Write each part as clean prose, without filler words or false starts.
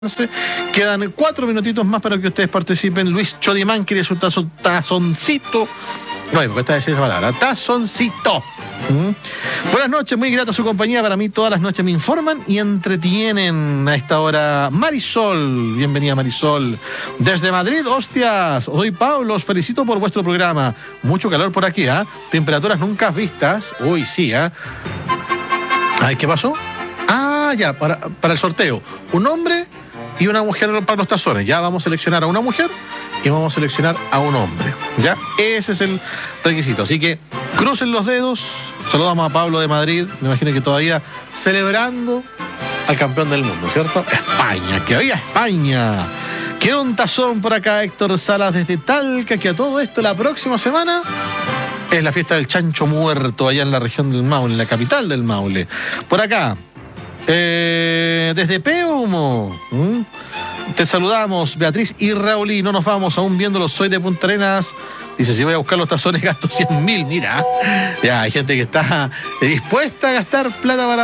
Quedan 4 minutitos más para que ustedes participen. Luis Chodimán quiere su tazoncito. No, porque esta vez esa palabra. Tazoncito. Buenas noches, muy grata su compañía. Para mí todas las noches me informan y entretienen a esta hora. Marisol, bienvenida Marisol. Desde Madrid, hostias. Soy Pablo, os felicito por vuestro programa. Mucho calor por aquí, ¿ah? Temperaturas nunca vistas. Uy, sí, ¿ah? Ay, ¿qué pasó? Ah, ya, para el sorteo. Un hombre y una mujer para los tazones. Ya vamos a seleccionar a una mujer y vamos a seleccionar a un hombre. Ya, ese es el requisito. Así que crucen los dedos. Saludamos a Pablo de Madrid. Me imagino que todavía celebrando al campeón del mundo, ¿cierto? España, que había España. Quiero un tazón por acá, Héctor Salas desde Talca, que a todo esto la próxima semana es la fiesta del chancho muerto allá en la región del Maule, en la capital del Maule. Por acá, desde Peumo, te saludamos, Beatriz y Raulí. No nos vamos aún viéndolo, soy de Punta Arenas. Dice, si voy a buscar los tazones gasto 100.000. Mira, ya hay gente que está dispuesta a gastar plata para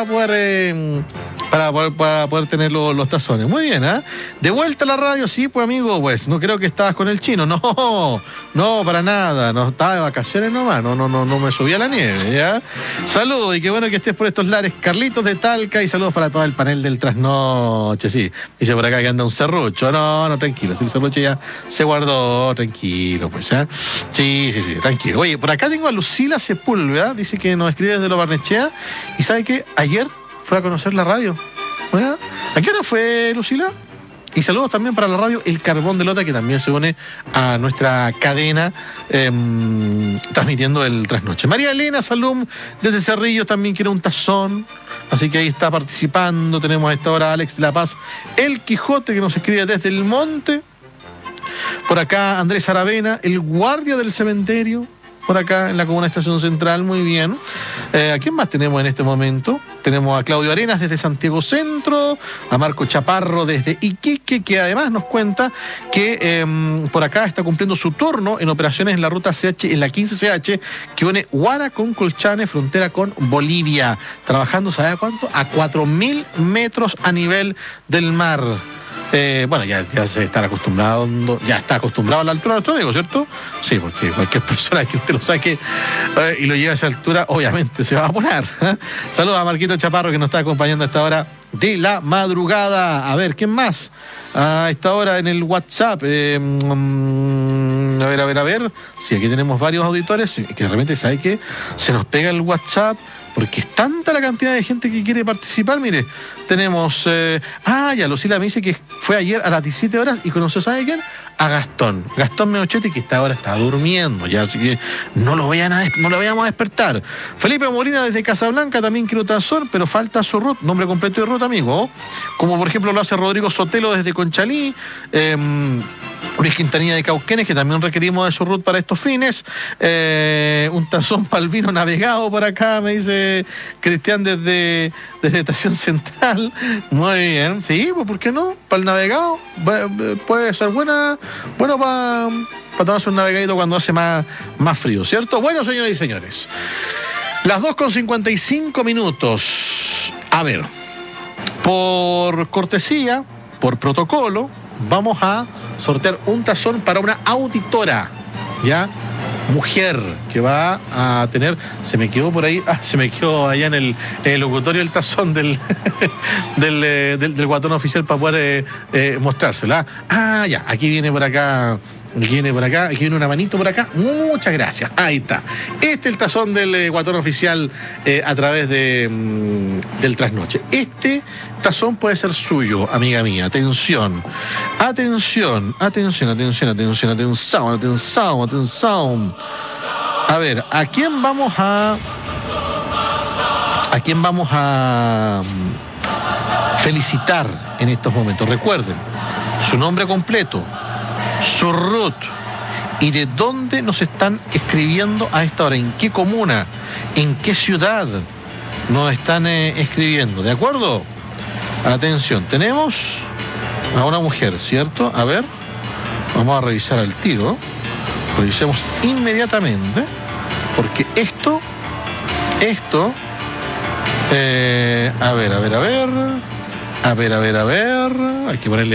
poder tener los tazones. Muy bien, ¿eh? De vuelta a la radio, sí, pues amigo, pues no creo que estabas con el chino. No, para nada. No estaba de vacaciones nomás. No me subí a la nieve, ¿ya? Saludos y qué bueno que estés por estos lares. Carlitos de Talca y saludos para todo el panel del trasnoche, sí. Dice por acá que anda un serrucho. No, tranquilo. Si el serrucho ya se guardó, tranquilo, pues, ¿ya? Sí, tranquilo. Oye, por acá tengo a Lucila Sepúlveda. Dice que nos escribe desde Lo Barnechea. Y sabe que ayer fue a conocer la radio. ¿Bueno? ¿A qué hora fue, Lucila? Y saludos también para la radio El Carbón de Lota, que también se une a nuestra cadena transmitiendo el trasnoche. María Elena Salum desde Cerrillo también quiere un tazón, así que ahí está participando. Tenemos a esta hora a Alex de La Paz, El Quijote, que nos escribe desde El Monte. Por acá Andrés Aravena, el guardia del cementerio, por acá en la Comuna Estación Central. Muy bien. ¿A quién más tenemos en este momento? Tenemos a Claudio Arenas desde Santiago Centro, a Marco Chaparro desde Iquique, que además nos cuenta que por acá está cumpliendo su turno en operaciones en la ruta CH, en la 15CH, que une Huara con Colchane, frontera con Bolivia, trabajando, ¿sabe a cuánto? A 4.000 metros a nivel del mar. Bueno, ya se está acostumbrado, ya está acostumbrado a la altura de nuestro amigo, ¿cierto? Sí, porque cualquier persona que usted lo saque y lo lleve a esa altura, obviamente se va a poner. Saludos a Marquito Chaparro, que nos está acompañando a esta hora de la madrugada. A ver, ¿quién más? A esta hora en el WhatsApp. A ver. Sí, aquí tenemos varios auditores que de repente, ¿sabe qué? Se nos pega el WhatsApp porque es tanta la cantidad de gente que quiere participar. Mire, tenemos... ya, Lucila me dice que fue ayer a las 17 horas y conoció, ¿sabe quién? A Gastón Meochetti, que ahora está durmiendo, ya, así que no lo vayamos a despertar. Felipe Molina desde Casablanca también quiere un tazón, pero falta su RUT, nombre completo de RUT, amigo. Como por ejemplo lo hace Rodrigo Sotelo desde Conchalí, Luis Quintanilla de Cauquenes, que también requerimos de su RUT para estos fines. Un tazón para el vino navegado por acá, me dice Cristian desde Estación Central. Muy bien, sí, pues ¿por qué no? Para el navegado puede ser bueno para tomarse un navegadito cuando hace más frío, ¿cierto? Bueno, señoras y señores, las 2:55. A ver, por cortesía, por protocolo, vamos a sortear un tazón para una auditora, ¿ya? Mujer que va a tener, se me quedó allá en el locutorio el tazón del guatón oficial para poder mostrárselo. Ya, aquí viene por acá, aquí viene una manito por acá. Muchas gracias, ahí está. Este es el tazón del guatón oficial a través del trasnoche. Este tazón puede ser suyo, amiga mía. Atención. A ver, ¿a quién vamos a felicitar en estos momentos? Recuerden, su nombre completo, su RUT y de dónde nos están escribiendo a esta hora, en qué comuna, en qué ciudad nos están escribiendo, ¿de acuerdo? Atención, tenemos a una mujer, ¿cierto? A ver, vamos a revisar al tiro. Revisemos inmediatamente, porque esto, a ver. A ver. Hay que ponerle